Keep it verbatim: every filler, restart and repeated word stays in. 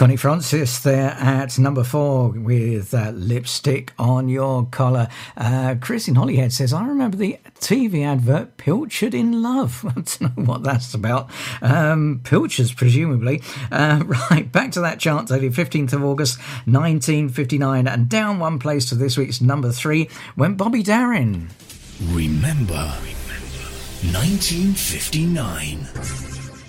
Connie Francis there at number four with uh, Lipstick on Your Collar. Uh, Chris in Holyhead says, I remember the T V advert Pilchard in Love. I don't know what that's about. Um, Pilchards, presumably. Uh, right, back to that chart dated fifteenth of August nineteen fifty-nine, and down one place to this week's number three went Bobby Darin. Remember nineteen fifty-nine.